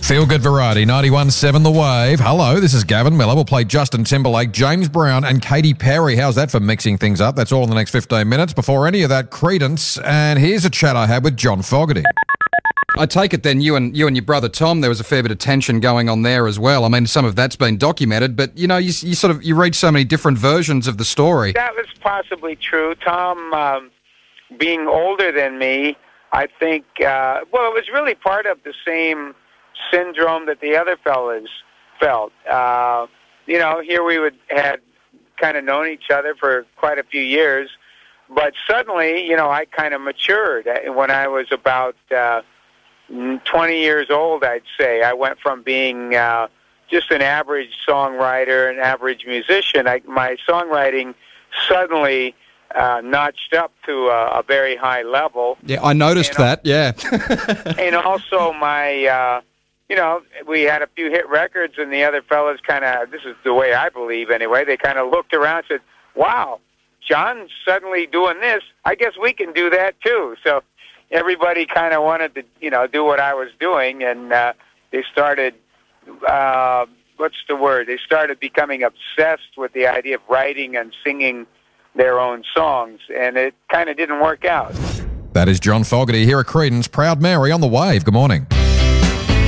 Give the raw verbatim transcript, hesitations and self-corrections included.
Feel Good Variety, ninety-one point seven The Wave. Hello, this is Gavin Miller. We'll play Justin Timberlake, James Brown and Katy Perry. How's that for mixing things up? That's all in the next fifteen minutes. Before any of that, Credence. And here's a chat I had with John Fogerty. I take it then you and you and your brother Tom, there was a fair bit of tension going on there as well. I mean, some of that's been documented, but you know, you, you sort of you read so many different versions of the story. That was possibly true. Tom, um, being older than me, I think, uh, well, it was really part of the same syndrome that the other fellas felt. Uh, you know, here we would had kind of known each other for quite a few years, but suddenly, you know, I kind of matured when I was about uh, twenty years old, I'd say. I went from being uh, just an average songwriter, an average musician. I, my songwriting suddenly uh, notched up to a, a very high level. Yeah, I noticed and, that, yeah. And also my... Uh, You know, we had a few hit records, and the other fellas kind of, this is the way I believe anyway, they kind of looked around and said, wow, John's suddenly doing this. I guess we can do that too. So everybody kind of wanted to, you know, do what I was doing, and uh, they started, uh, what's the word? They started becoming obsessed with the idea of writing and singing their own songs, and it kind of didn't work out. That is John Fogerty here at Credence. Proud Mary on The Wave. Good morning.